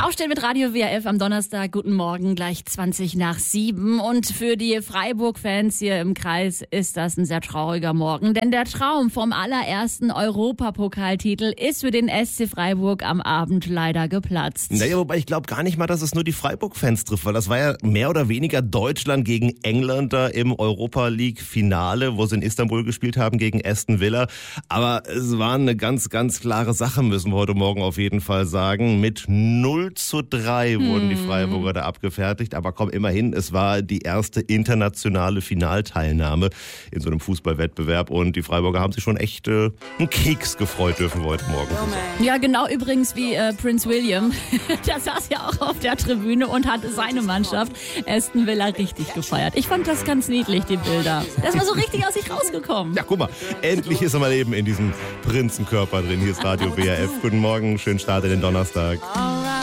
Aufstehen mit Radio WRF am Donnerstag. Guten Morgen, gleich 7:20. Und für die Freiburg-Fans hier im Kreis ist das ein sehr trauriger Morgen. Denn der Traum vom allerersten Europapokaltitel ist für den SC Freiburg am Abend leider geplatzt. Naja, wobei ich glaube gar nicht mal, dass es nur die Freiburg-Fans trifft, weil das war ja mehr oder weniger Deutschland gegen England da im Europa-League-Finale, wo sie in Istanbul gespielt haben gegen Aston Villa. Aber es war eine ganz, ganz klare Sache, müssen wir heute Morgen auf jeden Fall sagen. Mit 0:3 wurden die Freiburger da abgefertigt. Aber komm, immerhin, es war die erste internationale Finalteilnahme in so einem Fußballwettbewerb. Und die Freiburger haben sich schon echt einen Keks gefreut, dürfen wir heute Morgen sagen. Ja, genau übrigens wie Prince William. Der saß ja auch auf der Tribüne und hat seine Mannschaft Aston Villa richtig gefeiert. Ich fand das ganz niedlich, die Bilder. Das war so richtig aus sich rausgekommen. Ja, guck mal, endlich ist er mal eben in diesem Prinzenkörper drin. Hier ist Radio WRF. Guten Morgen, schönen Start in den Donnerstag.